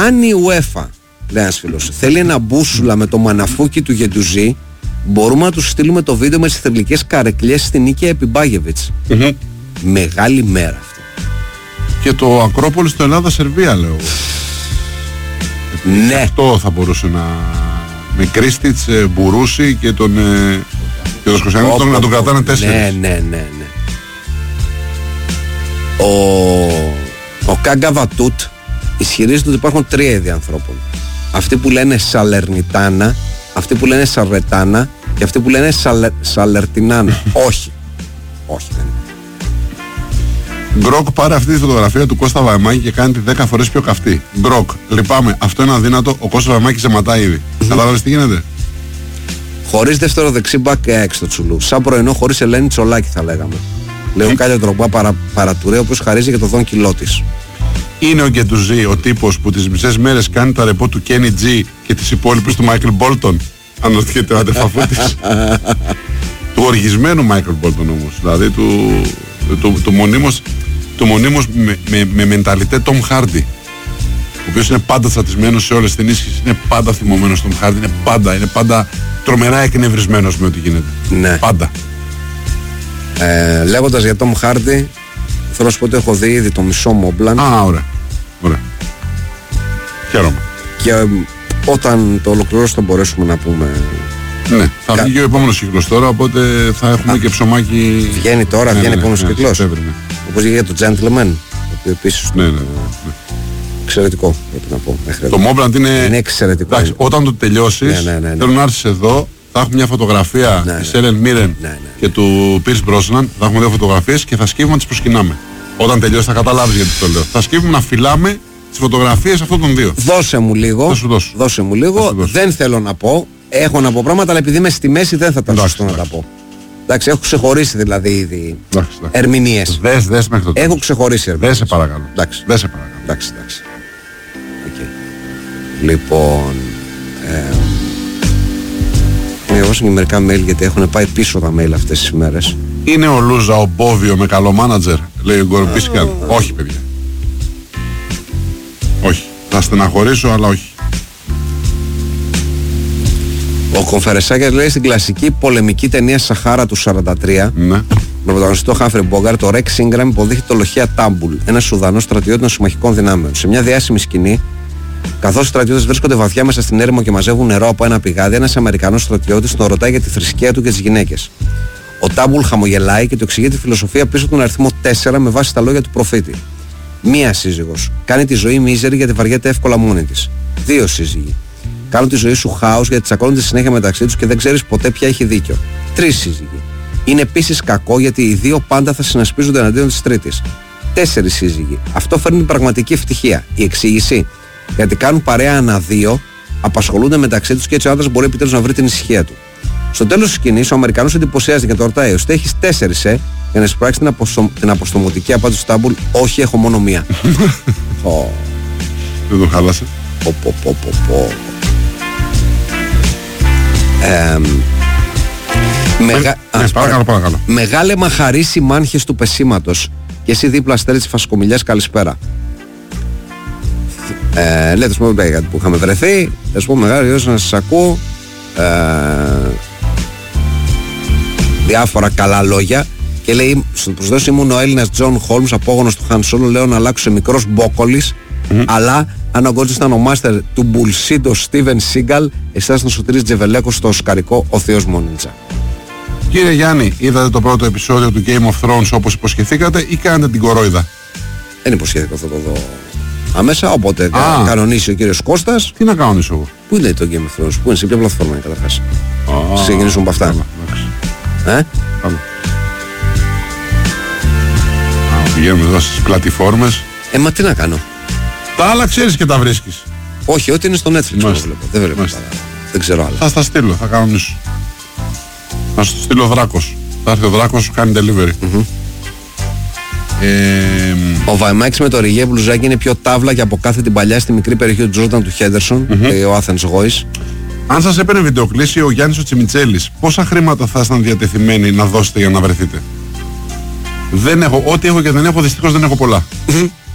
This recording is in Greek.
Αν η UEFA, λέει ένας φίλος, θέλει ένα μπούσουλα με το μαναφούκι του Γεντουζή, μπορούμε να τους στείλουμε το βίντεο με τις θρυλικές καρεκλιές στην Νίκαια Επιμπάγεβιτς. Μεγάλη μέρα αυτή. Και το Ακρόπολη στο Ελλάδα-Σερβία, λέω. Ναι. Αυτό θα μπορούσε να... Με Κρίστιτς, Μπουρούση και τον Σκοσιανό να τον κρατάνε 4. Ναι. Ο Κάγκα Βατούτ ισχυρίζεται ότι υπάρχουν 3 είδη ανθρώπων. Αυτοί που λένε Σαλερνιτάνα, αυτοί που λένε Σαρρετάνα και αυτοί που λένε Σαλερτινάνα. Όχι δεν είναι. Γκροκ, πάρε αυτή τη φωτογραφία του Κώστα Βαμάκη και κάνει τη 10 φορές πιο καυτή. Γκροκ, λυπάμαι, αυτό είναι αδύνατο, ο Κώστας Βαμάκης ζεματά ήδη. Κατάλαβες τι γίνεται? Χωρίς δεύτερο δεξί μπακ έξω το Τσουλού. Σαν πρωινό χωρίς Ελένη Τσολάκη θα λέγαμε. Λέω Κάλια Ντρογκμπά παρατουρέ, ο οποίος χαρίζει και το Δον Κιλότης. Είναι ο Γκεντουζή ο τύπος που τις μισές μέρες κάνει τα ρεπό του Κένι Τζι και τις υπόλοιπες του Μάικλ Μπόλτον? Αναρωτιέται ο αντεφαφούτης. Του οργισμένου Μάικλ Μπόλτον όμως. Δηλαδή του μονίμως με μενταλιτέ Τόμ Χάρντι, ο οποίος είναι πάντα τσατισμένος σε όλες τις ενίσχυσεις, είναι πάντα θυμωμένος Τόμ Χάρντι, είναι πάντα τρομερά εκνευρισμένος με ό,τι γίνεται. Ναι. Πάντα. Λέγοντας για Τόμ Χάρντι, θέλω να σου πω ότι έχω δει ήδη το μισό Μόμπλαν. Ωραία. Χαίρομαι. Και όταν το ολοκληρώσω θα μπορέσουμε να πούμε. Ναι, θα βγει ο επόμενος κύκλος τώρα, οπότε θα έχουμε και ψωμάκι. Βγαίνει τώρα, βγαίνει ο επόμενος κύκλος. Όπως για το Gentleman, το οποίο επίσης ναι. εξαιρετικό, πρέπει να πω. Το Mobland είναι εξαιρετικό. Εντάξει, όταν το τελειώσεις, θέλω να έρθεις εδώ, θα έχουμε μια φωτογραφία της Ellen Mirren και του Pierce Brosnan, θα έχουμε 2 φωτογραφίες και θα σκύβουμε να τις προσκυνάμε. Όταν τελειώσει θα καταλάβεις γιατί το λέω. Θα σκύβουμε να φυλάμε τις φωτογραφίες αυτών των 2. Δώσε μου λίγο. Δώσε μου λίγο. Δεν θέλω να πω. Έχω να πω πράγματα, αλλά επειδή είμαι στη μέση δεν θα τα σωστό να τα πω. Εντάξει, έχω ξεχωρίσει δηλαδή ήδη ερμηνείες. Δες μέχρι το τέλος. Έχω ξεχωρίσει ερμηνείες. Δεν σε παρακαλώ. Εντάξει. Εντάξει. Okay. Λοιπόν, διαβάσω και μερικά mail γιατί έχουν πάει πίσω τα mail αυτές τις ημέρες. Είναι ο Λούζα ο Μπόβιο με καλό μάνατζερ, λέει ο Γκορμπίσκαν. Όχι παιδιά. Όχι. Θα στεναχωρήσω αλλά όχι. Ο Κονφερεσάκιας λέει στην κλασική πολεμική ταινία Σαχάρα του 43, με πρωταγωνιστή τον Χάμφρι Μπόγκαρτ, το Ρεξ Ίνγκραμ υποδείχει το λοχεία Τάμπουλ, ένα Σουδανό στρατιώτη των συμμαχικών δυνάμεων. Σε μια διάσημη σκηνή, καθώς οι στρατιώτες βρίσκονται βαθιά μέσα στην έρημο και μαζεύουν νερό από ένα πηγάδι, ένας Αμερικανός στρατιώτης τον ρωτάει για τη θρησκεία του και τις γυναίκες. Ο Τάμπουλ χαμογελάει και του εξηγεί τη φιλοσοφία πίσω από τον αριθμό 4 με βάση τα λόγια του προφήτη. Μία σύζυγος κάνει τη ζωή μίζερη γιατί βαριέται εύκολα μόνη της. 2 σύζυγοι κάνουν τη ζωή σου χάος γιατί τσακώνονται συνέχεια μεταξύ τους και δεν ξέρεις ποτέ ποια έχει δίκιο. 3 σύζυγοι είναι επίσης κακό γιατί οι 2 πάντα θα συνασπίζονται εναντίον της τρίτης. 4 σύζυγοι. Αυτό φέρνει πραγματική ευτυχία. Η εξήγηση. Γιατί κάνουν παρέα ανά 2, απασχολούνται μεταξύ τους και έτσι ο άντρας μπορεί επιτέλους να βρει την ησυχία του. Στο τέλος της σκηνής, ο Αμερικανός εντυπωσιάζεται και το ρωτάει: «Ώστε έχεις 4, για να εισπράξει την αποστομωτική απάντηση του Στάμπουλ, όχι, έχω μόνο 1». Δεν το χάλασε. Παρακαλώ. Μεγάλε μαχαρίσει μάνχες του πεσήματος και εσύ δίπλα στέλνεις τη φασκομιλιάς καλησπέρα. Λέτε σου πω κάτι που είχαμε βρεθεί. Θα σου πω μεγάλη να σας ακούω. Διάφορα καλά λόγια. Και λέει στον προσδόση ήμουν ο Έλληνας Τζον Χόλμς, απόγονος του Χαν Σόλο. Λέω να αλλάξω σε μικρός μπόκολης. Αλλά αν ο Γκότζ ήταν ο μάστερ του Μπουλσίτο Στίβεν Σίγκαλ, εσάς ήταν ο Σωτήρης Τζεβελέκος στο οσκαρικό Ο Θεός Μονίτσα. Κύριε Γιάννη, είδατε το πρώτο επεισόδιο του Game of Thrones όπως υποσχεθήκατε ή κάνετε την κορόιδα? Δεν υποσχέθηκα, θα το δω αμέσα, οπότε κανονίσει ο κύριος Κώστας. Τι να κανονίσω εγώ? Πού είναι το Game of Thrones, πού είναι, σε ποια πλατφόρμα είναι καταρχάς? Ξεκινήσουμε από αυτά. Πηγαίνουμε εδώ στις πλατφόρμες. Μα τι να κάνω? Τα άλλα ξέρεις και τα βρίσκεις. Όχι, ό,τι είναι στο Netflix το βλέπω. Δεν βλέπω. Δεν ξέρω άλλα. Θα στα στείλω, θα κανονίσω. Θα σου στείλω ο Δράκος. Θα έρθει ο Δράκος, σου κάνει delivery. Ο Βαϊμάκης με το ριγέ μπλουζάκι είναι πιο τάβλα και από κάθε την παλιά στη μικρή περιοχή του Τζόρνταν του Χέντερσον, ο Athens Voice. Αν σας έπαιρνε βιντεοκλήση ο Γιάννης ο Τσιμιτσέλης, πόσα χρήματα θα ήσταν διατεθειμένοι να δώσετε για να βρεθείτε? Δεν έχω, ό,τι έχω και δεν έχω, δυστυχώς δεν έχω πολλά.